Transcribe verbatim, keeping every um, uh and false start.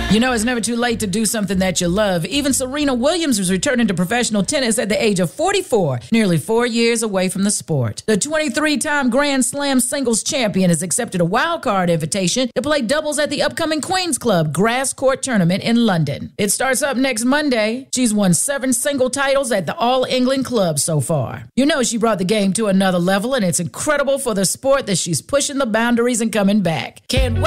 You know, it's never too late to do something that you love. Even Serena Williams is returning to professional tennis at the age of forty-four, nearly four years away from the sport. The twenty-three-time Grand Slam singles champion has accepted a wildcard invitation to play doubles at the upcoming Queen's Club Grass Court Tournament in London. It starts up next Monday. She's won seven single titles at the All England Club so far. You know she brought the game to another level, and it's incredible for the sport that she's pushing the boundaries and coming back. Can't wait